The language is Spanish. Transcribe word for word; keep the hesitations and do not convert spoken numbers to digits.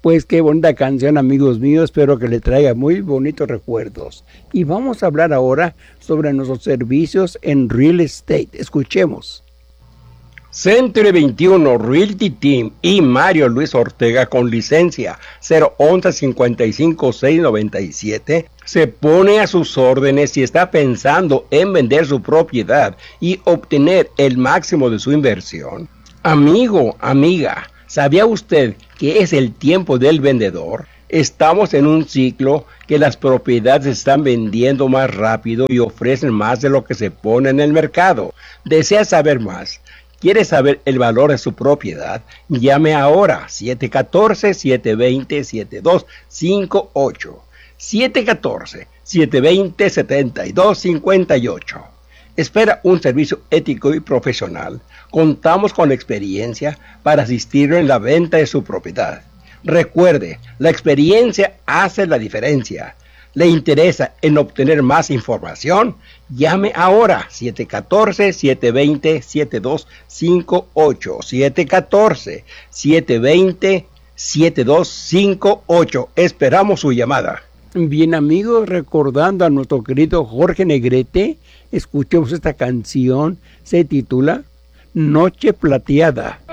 Pues qué bonita canción, amigos míos, espero que le traiga muy bonitos recuerdos. Y vamos a hablar ahora sobre nuestros servicios en real estate. Escuchemos. Century veintiuno Realty Team y Mario Luis Ortega, con licencia cero once cincuenta y cinco seiscientos noventa y siete, se pone a sus órdenes si está pensando en vender su propiedad y obtener el máximo de su inversión. Amigo, amiga, ¿sabía usted que es el tiempo del vendedor? Estamos en un ciclo que las propiedades se están vendiendo más rápido y ofrecen más de lo que se pone en el mercado. ¿Desea saber más? ¿Quiere saber el valor de su propiedad? Llame ahora siete uno cuatro, siete dos cero, siete dos cinco ocho. siete uno cuatro, siete dos cero, siete dos cinco ocho. Espera un servicio ético y profesional. Contamos con experiencia para asistirlo en la venta de su propiedad. Recuerde, la experiencia hace la diferencia. ¿Le interesa en obtener más información? Llame ahora siete uno cuatro, siete dos cero, siete dos cinco ocho, siete uno cuatro, siete dos cero, siete dos cinco ocho. Esperamos su llamada. Bien, amigos, recordando a nuestro querido Jorge Negrete, escuchemos esta canción, se titula Noche Plateada.